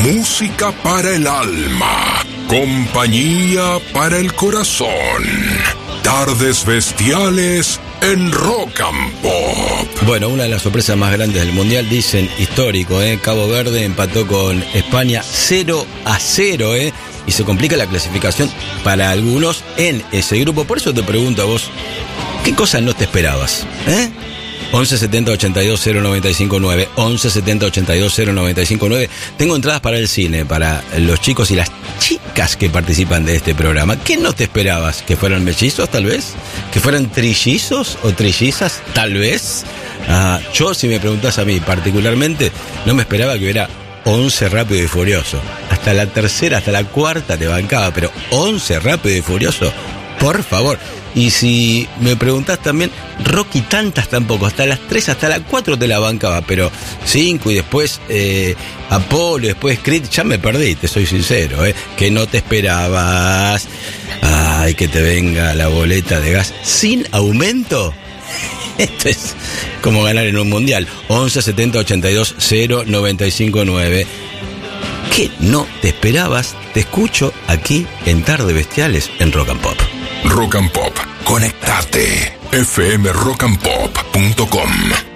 música para el alma, compañía para el corazón. Tardes Bestiales en Rock and Pop. Bueno, una de las sorpresas más grandes del Mundial, dicen histórico, Cabo Verde empató con España 0-0, y se complica la clasificación para algunos en ese grupo. Por eso te pregunto a vos, ¿qué cosas no te esperabas? 11 70 82 0959, 11 70 82 0959. Tengo entradas para el cine, para los chicos y las chicas que participan de este programa. ¿Qué no te esperabas? ¿Que fueran mellizos, tal vez? ¿Que fueran trillizos o trillizas, tal vez? Yo, si me preguntás a mí particularmente, no me esperaba que hubiera 11 Rápido y Furioso. Hasta la tercera, hasta la cuarta te bancaba, pero 11 Rápido y Furioso, por favor. Y si me preguntás también, Rocky tantas tampoco, hasta las 3, hasta las 4 te la bancaba, pero 5 y después Apolo, después Creed, ya me perdí, te soy sincero, que no te esperabas. Ay, que te venga la boleta de gas sin aumento. Esto es como ganar en un mundial. 11 70 82 0959. ¿Qué no te esperabas? Te escucho aquí en Tarde Bestiales en Rock and Pop. Rock and Pop, conectate. fmrockandpop.com.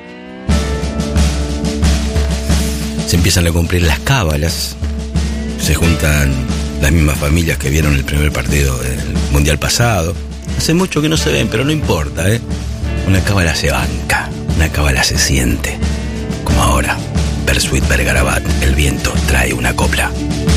Se empiezan a cumplir las cábalas. Se juntan las mismas familias que vieron el primer partido del mundial pasado. Hace mucho que no se ven, pero no importa, Una cábala se banca, una cábala se siente. Como ahora, Bersuit Vergarabat, el viento trae una copla.